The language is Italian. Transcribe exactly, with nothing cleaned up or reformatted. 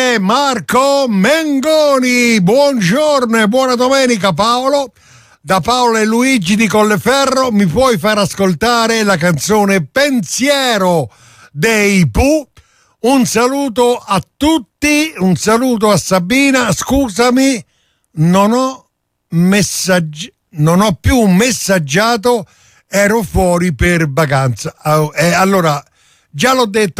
è Marco Mengoni. Buongiorno e buona domenica Paolo. Da Paolo e Luigi di Colleferro mi puoi far ascoltare la canzone Pensiero dei Pooh. Un saluto a tutti, un saluto a Sabina. Scusami, non ho messaggi- non ho più messaggiato, ero fuori per vacanza. Eh, allora, già l'ho detto.